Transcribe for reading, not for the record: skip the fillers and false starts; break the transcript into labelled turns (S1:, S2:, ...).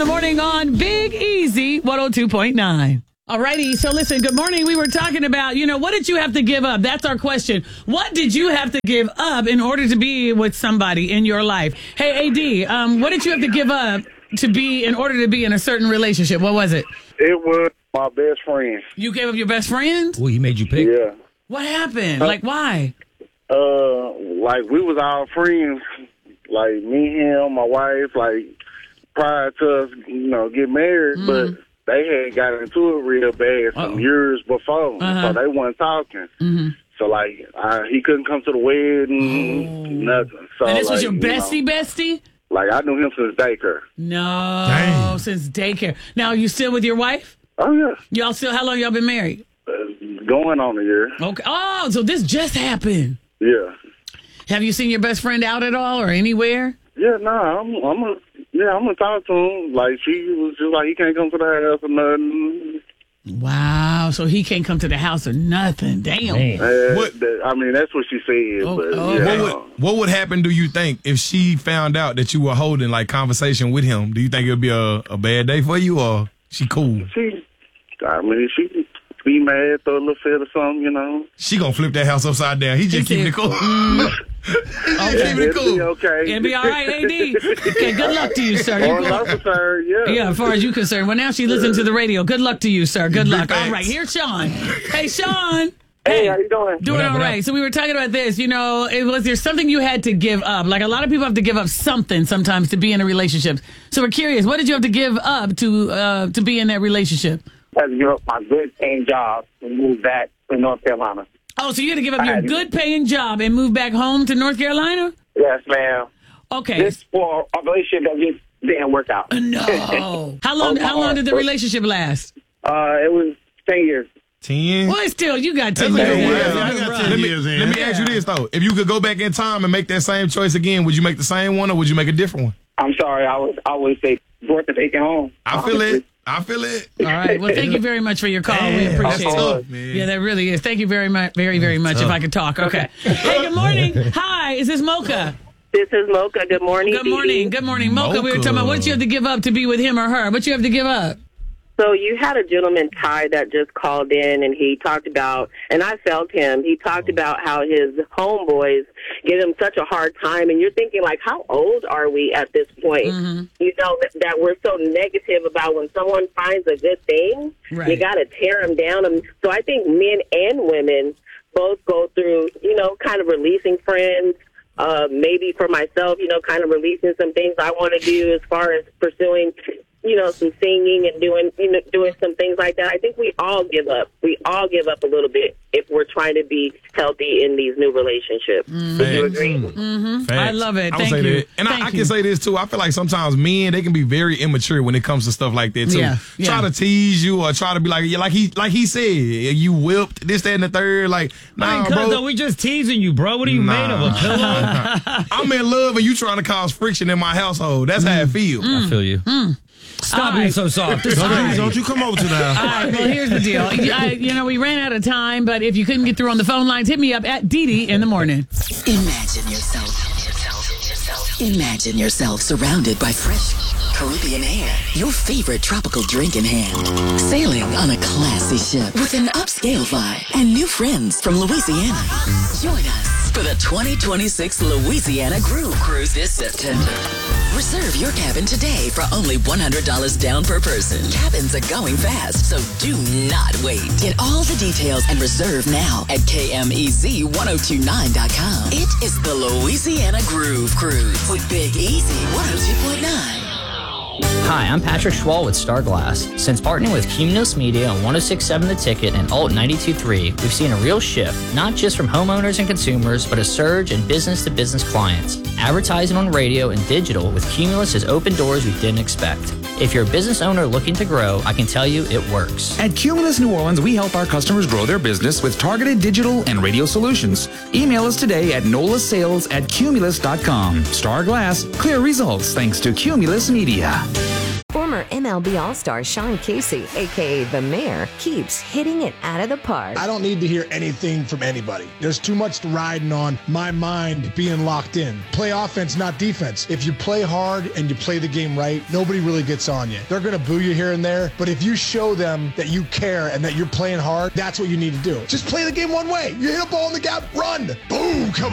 S1: the morning on Big Easy 102.9. Alrighty, so listen, good morning. We were talking about, what did you have to give up? That's our question. What did you have to give up in order to be with somebody in your life? Hey, AD, what did you have to give up in order to be in a certain relationship? What was it?
S2: It was my best friend.
S1: You gave up your best friend?
S3: Well, he made you pick?
S2: Yeah.
S1: What happened? Why?
S2: We was all friends, like me, him, my wife, prior to us, get married, but they had got into it real bad some years before, so they wasn't talking. So, he couldn't come to the wedding, nothing. So,
S1: and this was your bestie?
S2: I knew him since daycare.
S1: No, Dang. Since daycare. Now, you still with your wife?
S2: Oh, yeah.
S1: How long y'all been married?
S2: Going on a year.
S1: Okay. Oh, so this just happened.
S2: Yeah.
S1: Have you seen your best friend out at all or anywhere?
S2: Yeah, I'm gonna talk to him. She was just he can't come to the house or nothing.
S1: Wow, so he can't come to the house or nothing. Damn.
S2: That's what she said.
S4: What would happen, do you think, if she found out that you were holding conversation with him? Do you think it would be a bad day for you, or she cool?
S2: She be mad, throw a little fit or something,
S4: She gonna flip that house upside down. He just keeping it cool.
S2: Okay.
S1: It'll be all right, AD. Okay, good luck to you, sir.
S2: Yeah,
S1: as far as you're concerned. Well, now she listens to the radio. Good luck to you, sir. Good luck. All right, here's Sean. Hey, Sean.
S2: Hey, how you doing?
S1: Doing all right. So we were talking about this. Was there something you had to give up? A lot of people have to give up something sometimes to be in a relationship. So we're curious, what did you have to give up to be in that relationship?
S5: I had to give up my good-paying job and move back to North Carolina.
S1: Oh, so you had to give up your good-paying job and move back home to North Carolina?
S5: Yes, ma'am.
S1: Okay.
S5: This for a relationship that just didn't work out.
S1: No. How long did the relationship last?
S5: It was 10 years.
S4: 10?
S1: Well, still, you got 10 years.
S4: Let me ask you this, though. If you could go back in time and make that same choice again, would you make the same one or would you make a different one?
S5: I'm sorry. I would say worth the taking home.
S4: I feel it.
S1: All right. Well, thank you very much for your call. We appreciate it. Yeah, that really is. Thank you very much. Very, very much. If I could talk. Okay. Hey, good morning. Hi. Is this Mocha?
S6: This is Mocha. Good morning.
S1: Good morning. Good morning, Mocha. We were talking about what you have to give up to be with him or her. What you have to give up?
S6: So you had a gentleman, Ty, that just called in, and he talked about, and I felt him, he talked about how his homeboys give him such a hard time, and you're thinking, how old are we at this point? That we're so negative about when someone finds a good thing, you got to tear them down. So I think men and women both go through, kind of releasing friends. Maybe for myself, kind of releasing some things I want to do as far as pursuing some singing and doing some things like that. I think we all give up. We all give up a little bit if we're trying to be healthy in these new relationships. Would you agree?
S1: I love it. Thank you.
S4: That. And I can say this, too. I feel like sometimes men, they can be very immature when it comes to stuff like that, too.
S1: Yeah.
S4: Try to tease you or try to be like he said, you whipped, this, that, and the third. Nah, bro.
S3: We just teasing you, bro. What are you made of, a pillow?
S4: I'm in love and you trying to cause friction in my household. That's how I feel.
S3: I feel you. Stop being so soft.
S4: Don't you come over to the house.
S1: All right, well, here's the deal. We ran out of time, but if you couldn't get through on the phone lines, hit me up at Dee in the morning.
S7: Imagine yourself surrounded by fresh Caribbean air, your favorite tropical drink in hand, sailing on a classy ship with an upscale vibe and new friends from Louisiana. Join us for the 2026 Louisiana Groove Cruise this September. Reserve your cabin today for only $100 down per person. Cabins are going fast, so do not wait. Get all the details and reserve now at KMEZ1029.com. It is the Louisiana Groove Cruise with Big Easy 102.9.
S8: Hi, I'm Patrick Schwall with Starglass. Since partnering with Cumulus Media on 106.7 The Ticket and Alt 92.3, we've seen a real shift, not just from homeowners and consumers, but a surge in business-to-business clients. Advertising on radio and digital with Cumulus has opened doors we didn't expect. If you're a business owner looking to grow, I can tell you it works.
S9: At Cumulus New Orleans, we help our customers grow their business with targeted digital and radio solutions. Email us today at nolasales@cumulus.com. Starglass, clear results thanks to Cumulus Media.
S10: Former Former MLB All-Star Sean Casey, a.k.a. The Mayor, keeps hitting it out of the park.
S11: I don't need to hear anything from anybody. There's too much riding on my mind being locked in. Play offense, not defense. If you play hard and you play the game right, nobody really gets on you. They're going to boo you here and there, but if you show them that you care and that you're playing hard, that's what you need to do. Just play the game one way. You hit a ball in the gap, run. Boom, come